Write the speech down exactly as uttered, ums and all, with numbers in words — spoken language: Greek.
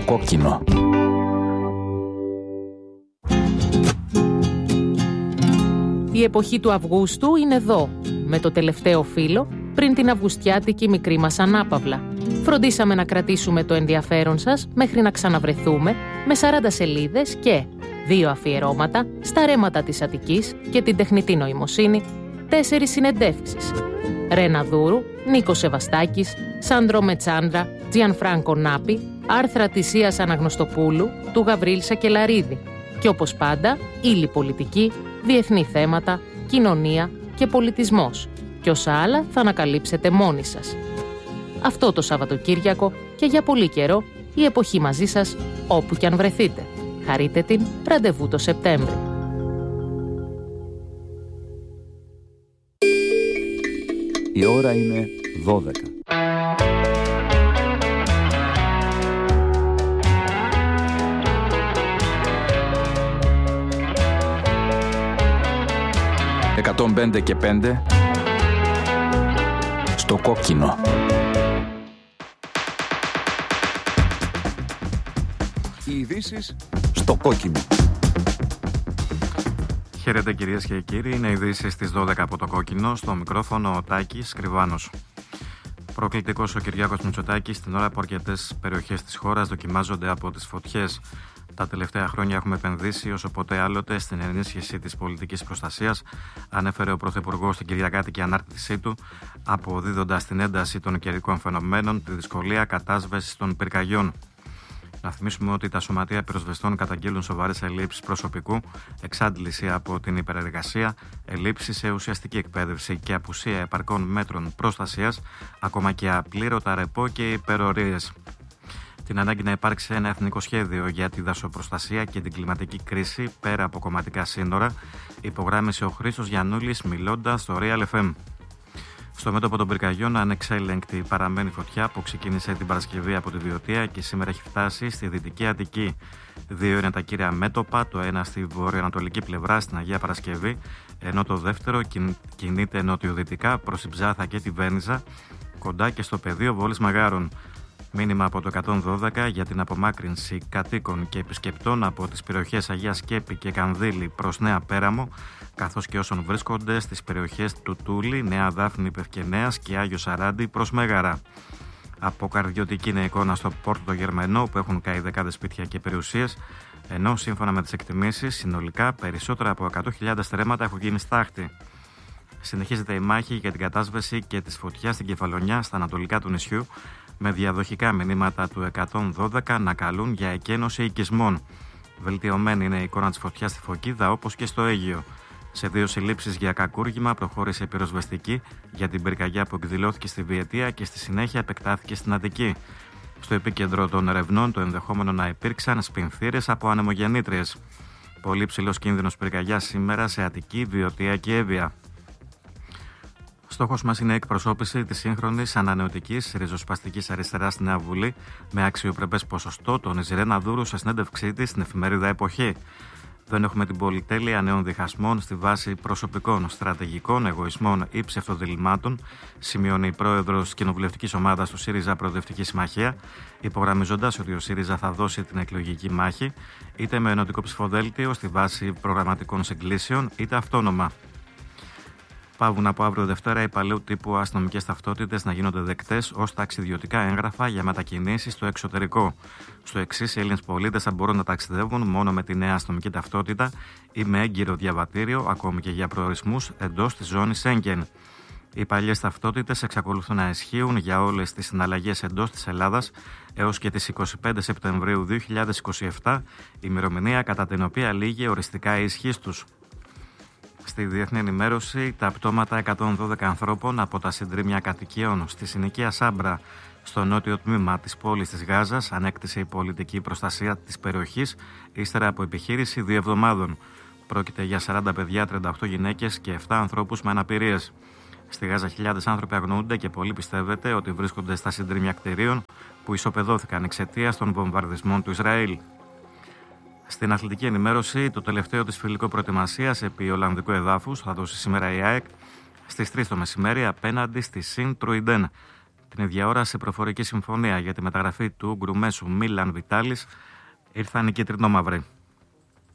κόκκινο. Η εποχή του Αυγούστου είναι εδώ, με το τελευταίο φύλλο, πριν την αυγουστιάτικη μικρή μας ανάπαυλα. Φροντίσαμε να κρατήσουμε το ενδιαφέρον σας μέχρι να ξαναβρεθούμε με σαράντα σελίδες και δύο αφιερώματα στα ρέματα της Αττικής και την τεχνητή νοημοσύνη, τέσσερις συνεντεύξεις. Ρένα Δούρου, Νίκος Σεβαστάκης, Σάντρο Μετσάντρα, Τζιανφράνκο Νάπη, άρθρα της Ίας Αναγνωστοπούλου, του Γαβρίλ Σακελαρίδη. Και όπως πάντα, ύλη πολιτική, διεθνή θέματα, κοινωνία και πολιτισμός. Και όσα άλλα θα ανακαλύψετε μόνοι σας. Αυτό το Σαββατοκύριακο και για πολύ καιρό η εποχή μαζί σας όπου κι αν βρεθείτε. Χαρείτε την, ραντεβού το Σεπτέμβρη. Η ώρα είναι δώδεκα. εκατόν πέντε και πέντε στο κόκκινο. Οι ειδήσεις στο κόκκινο. Χαίρετε κυρίες και κύριοι, είναι ειδήσεις στις δώδεκα από το κόκκινο, στο μικρόφωνο ο Τάκης Κρυβάνος. Προκλητικός ο Κυριάκος Μητσοτάκης στην ώρα που αρκετές περιοχές της χώρας δοκιμάζονται από τις φωτιές. Τα τελευταία χρόνια έχουμε επενδύσει όσο ποτέ άλλοτε στην ενίσχυση της πολιτικής προστασίας, ανέφερε ο Πρωθυπουργός στην κυριακάτικη ανάρτησή του, αποδίδοντας την ένταση των καιρικών φαινομένων τη δυσκολία κατάσβεσης των πυρκαγιών. Να θυμίσουμε ότι τα σωματεία πυροσβεστών καταγγέλουν σοβαρές ελλείψεις προσωπικού, εξάντληση από την υπερεργασία, ελλείψεις σε ουσιαστική εκπαίδευση και απουσία επαρκών μέτρων προστασίας, ακόμα και απλήρωτα ρεπό και υπερορίες. Την ανάγκη να υπάρξει ένα εθνικό σχέδιο για τη δασοπροστασία και την κλιματική κρίση πέρα από κομματικά σύνορα, υπογράμμισε ο Χρήστος Γιαννούλης μιλώντας στο Real εφ εμ. Στο μέτωπο των πυρκαγιών, ανεξέλεγκτη παραμένει φωτιά που ξεκίνησε την Παρασκευή από τη Βιωτία και σήμερα έχει φτάσει στη Δυτική Αττική. Δύο είναι τα κύρια μέτωπα, το ένα στη βορειοανατολική πλευρά στην Αγία Παρασκευή, ενώ το δεύτερο κινείται νοτιοδυτικά προς την Ψάθα και τη Βένιζα, κοντά και στο πεδίο Βόλης Μαγάρων. Μήνυμα από το εκατόν δώδεκα για την απομάκρυνση κατοίκων και επισκεπτών από τις περιοχές Αγία Σκέπη και Κανδύλη προς Νέα Πέραμο, καθώς και όσων βρίσκονται στις περιοχές του Τούλη, Νέα Δάφνη Πευκενέας και Άγιο Σαράντι προς Μέγαρα. Αποκαρδιωτική είναι η εικόνα στο Πόρτο το Γερμανό, που έχουν καεί δεκάδες σπίτια και περιουσίες, ενώ σύμφωνα με τις εκτιμήσεις, συνολικά περισσότερα από εκατό χιλιάδες στρέμματα έχουν γίνει στάχτη. Συνεχίζεται η μάχη για την κατάσβεση και της φωτιάς στην Κεφαλονιά, στα ανατολικά του νησιού, με διαδοχικά μηνύματα του εκατόν δώδεκα να καλούν για εκένωση οικισμών. Βελτιωμένη είναι η εικόνα της φωτιάς στη Φωκίδα, όπως και στο Αίγυο. Σε δύο συλλήψεις για κακούργημα προχώρησε η πυροσβεστική για την πυρκαγιά που εκδηλώθηκε στη Βιετία και στη συνέχεια επεκτάθηκε στην Αττική. Στο επίκεντρο των ερευνών το ενδεχόμενο να υπήρξαν σπινθήρες από ανεμογεννήτριες. Πολύ ψηλός κίνδυνος πυρκαγιάς σήμερα σε Αττική, Βιωτία και Εύβοια. Στόχος μας είναι η εκπροσώπηση της σύγχρονης ανανεωτικής ριζοσπαστικής αριστεράς στη Νέα Βουλή με αξιοπρεπές ποσοστό, τόνιζε η Ρένα Δούρου σε συνέντευξή της στην εφημερίδα Εποχή. Δεν έχουμε την πολυτέλεια νέων διχασμών στη βάση προσωπικών, στρατηγικών, εγωισμών ή ψευτοδιλημάτων, σημειώνει η πρόεδρος της κοινοβουλευτικής ομάδας του ΣΥΡΙΖΑ Προοδευτική Συμμαχία, υπογραμμίζοντας ότι ο ΣΥΡΙΖΑ θα δώσει την εκλογική μάχη είτε με ενωτικό ψηφοδέλτιο στη βάση προγραμματικών συγκλήσεων, είτε αυτόνομα. Παύουν από αύριο Δευτέρα οι παλαιού τύπου αστυνομικές ταυτότητες να γίνονται δεκτές ως ταξιδιωτικά έγγραφα για μετακινήσεις στο εξωτερικό. Στο εξής, οι Έλληνες πολίτες θα μπορούν να ταξιδεύουν μόνο με τη νέα αστυνομική ταυτότητα ή με έγκυρο διαβατήριο, ακόμη και για προορισμούς εντός της ζώνης Σέγγεν. Οι παλιές ταυτότητες εξακολουθούν να ισχύουν για όλες τις συναλλαγές εντός της Ελλάδας έως και τις εικοστή πέμπτη Σεπτεμβρίου δύο χιλιάδες είκοσι επτά, ημερομηνία κατά την οποία λήγει οριστικά η ισχύς τους. Στη διεθνή ενημέρωση, τα πτώματα εκατόν δώδεκα ανθρώπων από τα συντρίμμια κατοικιών στη συνοικία Σάμπρα, στο νότιο τμήμα της πόλης της Γάζας, ανέκτησε η πολιτική προστασία της περιοχής ύστερα από επιχείρηση δύο εβδομάδων. Πρόκειται για σαράντα παιδιά, τριάντα οκτώ γυναίκες και επτά ανθρώπους με αναπηρίες. Στη Γάζα, χιλιάδες άνθρωποι αγνοούνται και πολλοί πιστεύετε ότι βρίσκονται στα συντρίμμια κτηρίων που ισοπεδώθηκαν εξαιτίας των βομβαρδισμών του Ισραήλ. Στην αθλητική ενημέρωση, το τελευταίο της φιλικό προετοιμασίας επί Ολλανδικού εδάφους θα δώσει σήμερα η ΑΕΚ στις τρεις το μεσημέρι απέναντι στη Σιν Τρουιντέν. Την ίδια ώρα, σε προφορική συμφωνία για τη μεταγραφή του γκρουμέσου Μίλαν Βιτάλης, ήρθαν οι κίτρινο-μαύροι.